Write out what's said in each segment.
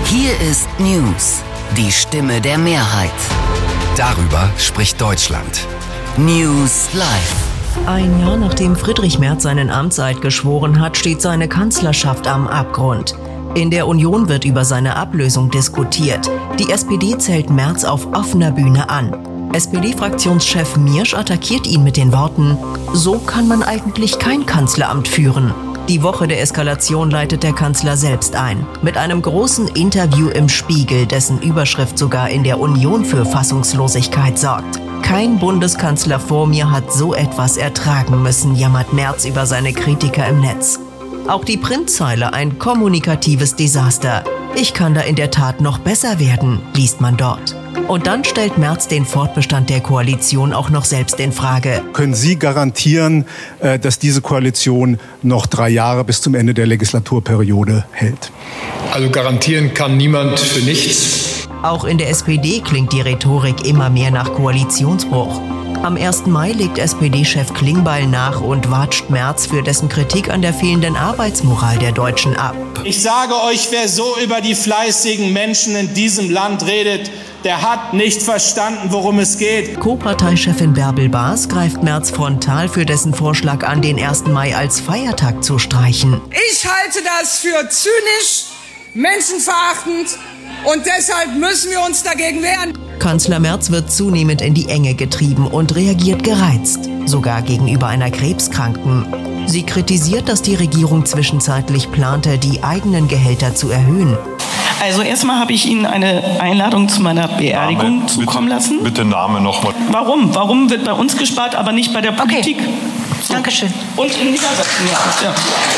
Hier ist News, die Stimme der Mehrheit. Darüber spricht Deutschland. News Live. Ein Jahr nachdem Friedrich Merz seinen Amtseid geschworen hat, steht seine Kanzlerschaft am Abgrund. In der Union wird über seine Ablösung diskutiert. Die SPD zählt Merz auf offener Bühne an. SPD-Fraktionschef Miersch attackiert ihn mit den Worten: So kann man eigentlich kein Kanzleramt führen. Die Woche der Eskalation leitet der Kanzler selbst ein. Mit einem großen Interview im Spiegel, dessen Überschrift sogar in der Union für Fassungslosigkeit sorgt. Kein Bundeskanzler vor mir hat so etwas ertragen müssen, jammert Merz über seine Kritiker im Netz. Auch die Printzeile ein kommunikatives Desaster. Ich kann da in der Tat noch besser werden, liest man dort. Und dann stellt Merz den Fortbestand der Koalition auch noch selbst in Frage. Können Sie garantieren, dass diese Koalition noch 3 Jahre bis zum Ende der Legislaturperiode hält? Also garantieren kann niemand für nichts. Auch in der SPD klingt die Rhetorik immer mehr nach Koalitionsbruch. Am 1. Mai legt SPD-Chef Klingbeil nach und watscht Merz für dessen Kritik an der fehlenden Arbeitsmoral der Deutschen ab. Ich sage euch, wer so über die fleißigen Menschen in diesem Land redet, der hat nicht verstanden, worum es geht. Co-Parteichefin Bärbel Baas greift Merz frontal für dessen Vorschlag an, den 1. Mai als Feiertag zu streichen. Ich halte das für zynisch, menschenverachtend und deshalb müssen wir uns dagegen wehren. Kanzler Merz wird zunehmend in die Enge getrieben und reagiert gereizt, sogar gegenüber einer Krebskranken. Sie kritisiert, dass die Regierung zwischenzeitlich plante, die eigenen Gehälter zu erhöhen. Also erstmal habe ich Ihnen eine Einladung zu meiner Beerdigung zukommen lassen. Bitte Name nochmal. Warum? Warum wird bei uns gespart, aber nicht bei der Politik? Okay. So. Dankeschön. Und in Niedersachsen, ja.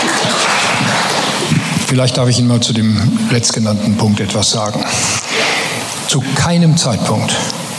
Vielleicht darf ich Ihnen mal zu dem letztgenannten Punkt etwas sagen. Zu keinem Zeitpunkt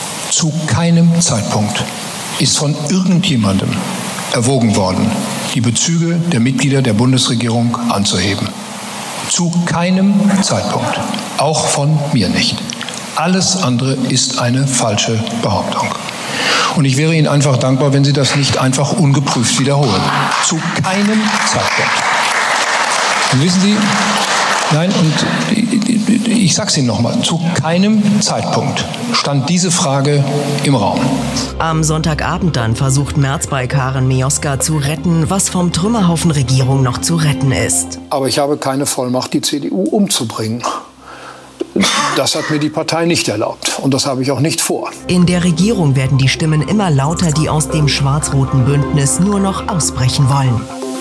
ist von irgendjemandem erwogen worden, die Bezüge der Mitglieder der Bundesregierung anzuheben. Zu keinem Zeitpunkt. Auch von mir nicht. Alles andere ist eine falsche Behauptung. Und ich wäre Ihnen einfach dankbar, wenn Sie das nicht einfach ungeprüft wiederholen. Zu keinem Zeitpunkt. Und wissen Sie, nein, und ich sage es Ihnen nochmal, zu keinem Zeitpunkt stand diese Frage im Raum. Am Sonntagabend dann versucht Merz bei Karen Mioska zu retten, was vom Trümmerhaufen Regierung noch zu retten ist. Aber ich habe keine Vollmacht, die CDU umzubringen. Das hat mir die Partei nicht erlaubt und das habe ich auch nicht vor. In der Regierung werden die Stimmen immer lauter, die aus dem schwarz-roten Bündnis nur noch ausbrechen wollen.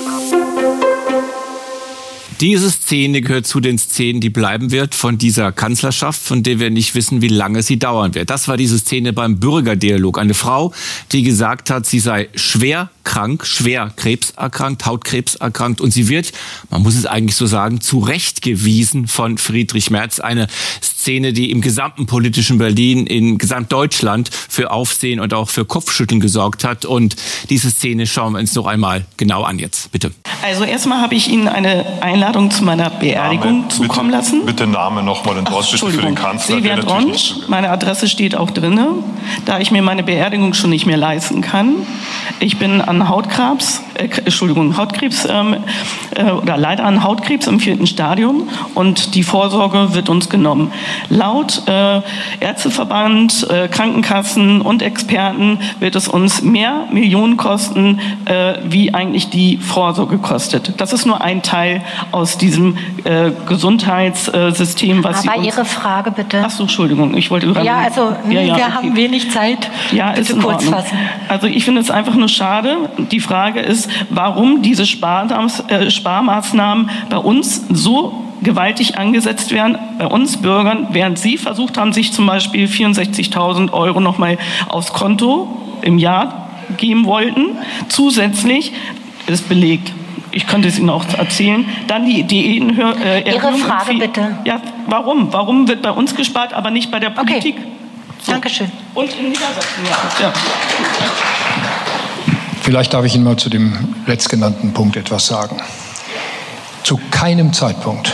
Diese Szene gehört zu den Szenen, die bleiben wird von dieser Kanzlerschaft, von der wir nicht wissen, wie lange sie dauern wird. Das war diese Szene beim Bürgerdialog. Eine Frau, die gesagt hat, sie sei schwer krank, schwer krebserkrankt, Hautkrebserkrankt. Und sie wird, man muss es eigentlich so sagen, zurechtgewiesen von Friedrich Merz. Eine Szene, die im gesamten politischen Berlin, in Gesamtdeutschland für Aufsehen und auch für Kopfschütteln gesorgt hat. Und diese Szene schauen wir uns noch einmal genau an jetzt. Bitte. Also erstmal habe ich Ihnen eine Einladung zu meiner Beerdigung zukommen lassen. Bitte Name nochmal und bitte für den Kanzler. Silvia Dronsch, meine Adresse steht auch drin, da ich mir meine Beerdigung schon nicht mehr leisten kann. Ich bin an Hautkrebs oder leider an Hautkrebs im 4. Stadium und die Vorsorge wird uns genommen. Laut Ärzteverband, Krankenkassen und Experten wird es uns mehr Millionen kosten, wie eigentlich die Vorsorge kostet. Das ist nur ein Teil aus diesem Gesundheitssystem, was Aber Ihre Frage bitte. Ach so, Entschuldigung, ich wollte über. Ja, also wir haben wenig Zeit. Ja, bitte kurz fassen. Also ich finde es einfach nur schade. Die Frage ist, warum diese Sparmaßnahmen bei uns so gewaltig angesetzt werden, bei uns Bürgern, während Sie versucht haben, sich zum Beispiel 64.000 € nochmal aufs Konto im Jahr geben wollten. Zusätzlich ist belegt. Ich könnte es Ihnen auch erzählen. Dann die Ihre Frage bitte. Ja, warum? Warum wird bei uns gespart, aber nicht bei der Politik? Okay. So. Dankeschön. Und in Niedersachsen, ja. Vielleicht darf ich Ihnen mal zu dem letztgenannten Punkt etwas sagen. Zu keinem Zeitpunkt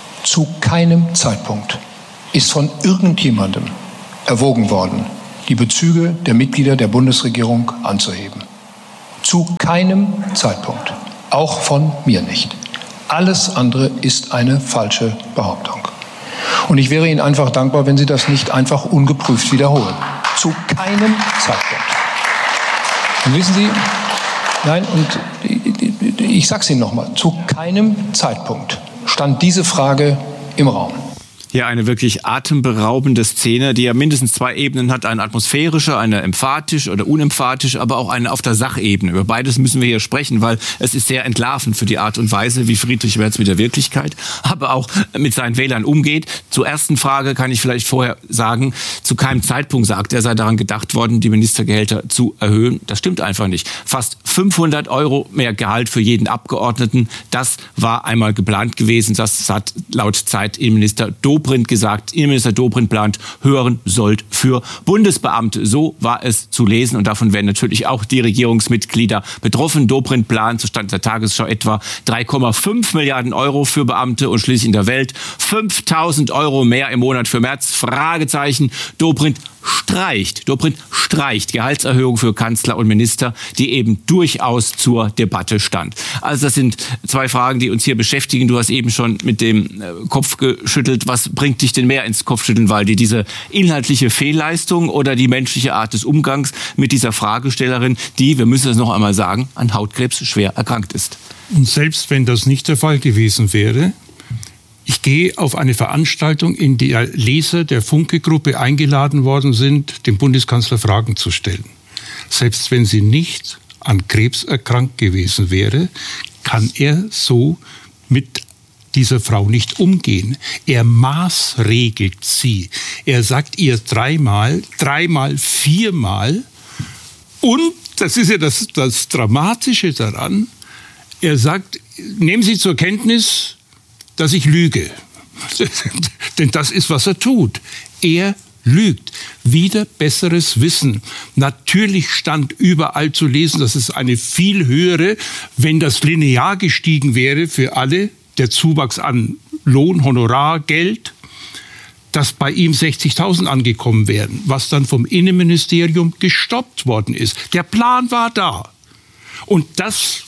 ist von irgendjemandem erwogen worden, die Bezüge der Mitglieder der Bundesregierung anzuheben. Zu keinem Zeitpunkt. Auch von mir nicht. Alles andere ist eine falsche Behauptung. Und ich wäre Ihnen einfach dankbar, wenn Sie das nicht einfach ungeprüft wiederholen. Zu keinem Zeitpunkt. Und wissen Sie, nein, und ich sage es Ihnen nochmal, zu keinem Zeitpunkt stand diese Frage im Raum. Ja, eine wirklich atemberaubende Szene, die ja mindestens 2 Ebenen hat. Eine atmosphärische, eine emphatisch oder unemphatisch, aber auch eine auf der Sachebene. Über beides müssen wir hier sprechen, weil es ist sehr entlarvend für die Art und Weise, wie Friedrich Merz mit der Wirklichkeit, aber auch mit seinen Wählern umgeht. Zur ersten Frage kann ich vielleicht vorher sagen, zu keinem Zeitpunkt sagt er, sei daran gedacht worden, die Ministergehälter zu erhöhen. Das stimmt einfach nicht. Fast 500 € mehr Gehalt für jeden Abgeordneten, das war einmal geplant gewesen. Das hat laut Zeit Innenminister Dobrindt gesagt, Innenminister Dobrindt plant höheren Sold für Bundesbeamte. So war es zu lesen und davon werden natürlich auch die Regierungsmitglieder betroffen. Dobrindt plant, so stand der Tagesschau, etwa 3,5 Milliarden € für Beamte und schließlich in der Welt 5.000 € mehr im Monat für Merz. Fragezeichen. Dobrindt streicht Gehaltserhöhung für Kanzler und Minister, die eben durchaus zur Debatte stand. Also das sind 2 Fragen, die uns hier beschäftigen. Du hast eben schon mit dem Kopf geschüttelt. Was bringt dich denn mehr ins Kopfschütteln, Waldi? Diese inhaltliche Fehlleistung oder die menschliche Art des Umgangs mit dieser Fragestellerin, die, wir müssen es noch einmal sagen, an Hautkrebs schwer erkrankt ist? Und selbst wenn das nicht der Fall gewesen wäre, ich gehe auf eine Veranstaltung, in der Leser der Funke-Gruppe eingeladen worden sind, dem Bundeskanzler Fragen zu stellen. Selbst wenn sie nicht an Krebs erkrankt gewesen wäre, kann er so mit dieser Frau nicht umgehen. Er maßregelt sie. Er sagt ihr 3-mal, 4-mal. Und, das ist ja das Dramatische daran, er sagt, nehmen Sie zur Kenntnis, dass ich lüge. Denn das ist, was er tut. Er lügt. Wieder besseres Wissen. Natürlich stand überall zu lesen, dass es eine viel höhere, wenn das linear gestiegen wäre für alle, der Zuwachs an Lohn, Honorar, Geld, dass bei ihm 60.000 angekommen wären, was dann vom Innenministerium gestoppt worden ist. Der Plan war da. Und das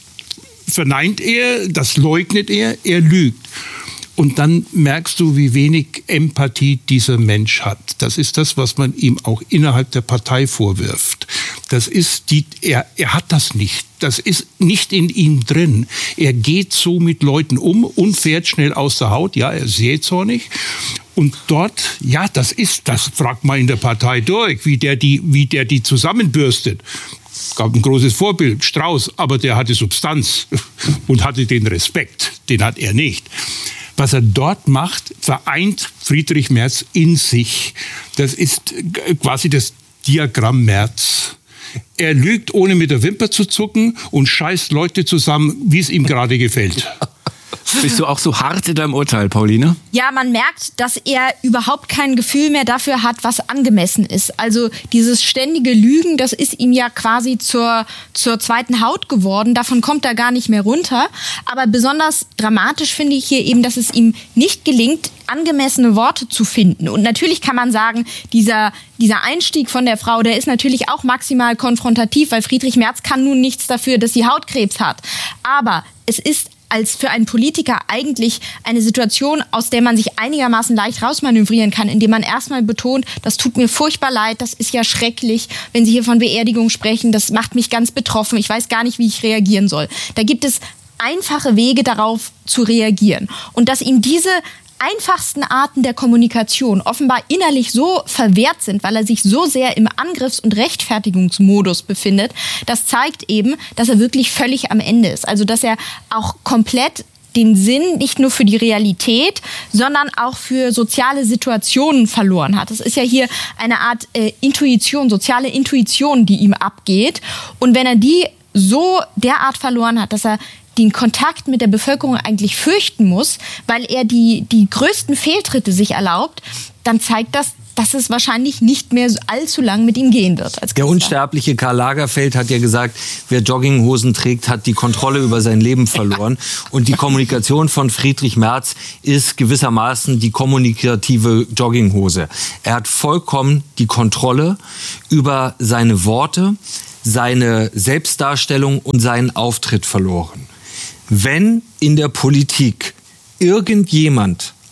verneint er, das leugnet er lügt. Und dann merkst du, wie wenig Empathie dieser Mensch hat. Das ist das, was man ihm auch innerhalb der Partei vorwirft. Das ist er hat das nicht. Das ist nicht in ihm drin. Er geht so mit Leuten um und fährt schnell aus der Haut. Ja, er ist jähzornig. Und dort, ja, das fragt man in der Partei durch, wie der die zusammenbürstet. Gab ein großes Vorbild, Strauß, aber der hatte Substanz und hatte den Respekt. Den hat er nicht. Was er dort macht, vereint Friedrich Merz in sich. Das ist quasi das Diagramm Merz. Er lügt, ohne mit der Wimper zu zucken und scheißt Leute zusammen, wie es ihm gerade gefällt. Bist du auch so hart in deinem Urteil, Pauline? Ja, man merkt, dass er überhaupt kein Gefühl mehr dafür hat, was angemessen ist. Also dieses ständige Lügen, das ist ihm ja quasi zur zweiten Haut geworden. Davon kommt er gar nicht mehr runter. Aber besonders dramatisch finde ich hier eben, dass es ihm nicht gelingt, angemessene Worte zu finden. Und natürlich kann man sagen, dieser Einstieg von der Frau, der ist natürlich auch maximal konfrontativ, weil Friedrich Merz kann nun nichts dafür, dass sie Hautkrebs hat. Aber es ist als für einen Politiker eigentlich eine Situation, aus der man sich einigermaßen leicht rausmanövrieren kann, indem man erstmal betont, das tut mir furchtbar leid, das ist ja schrecklich, wenn Sie hier von Beerdigung sprechen, das macht mich ganz betroffen, ich weiß gar nicht, wie ich reagieren soll. Da gibt es einfache Wege, darauf zu reagieren. Und dass ihm diese einfachsten Arten der Kommunikation offenbar innerlich so verwehrt sind, weil er sich so sehr im Angriffs- und Rechtfertigungsmodus befindet, das zeigt eben, dass er wirklich völlig am Ende ist. Also dass er auch komplett den Sinn nicht nur für die Realität, sondern auch für soziale Situationen verloren hat. Das ist ja hier eine Art Intuition, soziale Intuition, die ihm abgeht. Und wenn er die so derart verloren hat, dass er den Kontakt mit der Bevölkerung eigentlich fürchten muss, weil er die größten Fehltritte sich erlaubt, dann zeigt das, dass es wahrscheinlich nicht mehr allzu lang mit ihm gehen wird. Als der unsterbliche Karl Lagerfeld hat ja gesagt, wer Jogginghosen trägt, hat die Kontrolle über sein Leben verloren. Und die Kommunikation von Friedrich Merz ist gewissermaßen die kommunikative Jogginghose. Er hat vollkommen die Kontrolle über seine Worte, seine Selbstdarstellung und seinen Auftritt verloren. Wenn in der Politik irgendjemand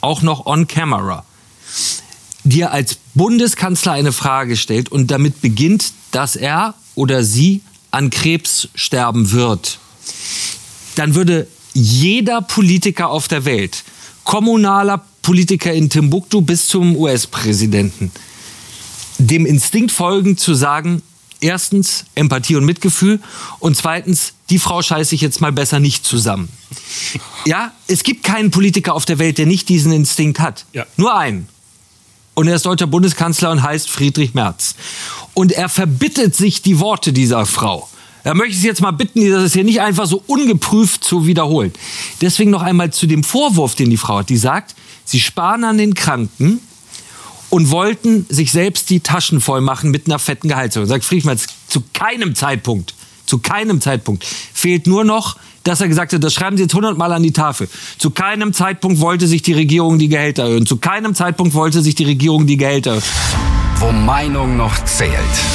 auch noch on camera, dir als Bundeskanzler eine Frage stellt und damit beginnt, dass er oder sie an Krebs sterben wird, dann würde jeder Politiker auf der Welt, kommunaler Politiker in Timbuktu bis zum US-Präsidenten, dem Instinkt folgen zu sagen, erstens Empathie und Mitgefühl und zweitens, die Frau scheiße ich jetzt mal besser nicht zusammen. Ja, es gibt keinen Politiker auf der Welt, der nicht diesen Instinkt hat. Ja. Nur einen. Und er ist deutscher Bundeskanzler und heißt Friedrich Merz. Und er verbittet sich die Worte dieser Frau. Da möchte ich Sie jetzt mal bitten, das hier nicht einfach so ungeprüft zu wiederholen. Deswegen noch einmal zu dem Vorwurf, den die Frau hat. Die sagt, sie sparen an den Kranken und wollten sich selbst die Taschen voll machen mit einer fetten Gehaltserhöhung. Sagt Friedrich Merz, zu keinem Zeitpunkt fehlt nur noch, dass er gesagt hat, das schreiben Sie jetzt 100-mal an die Tafel. Zu keinem Zeitpunkt wollte sich die Regierung die Gehälter erhöhen. Zu keinem Zeitpunkt wollte sich die Regierung die Gehälter erhöhen. Wo Meinung noch zählt.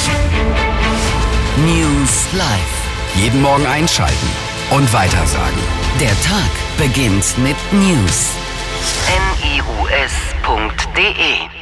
News Live. Jeden Morgen einschalten und weitersagen. Der Tag beginnt mit News. news.de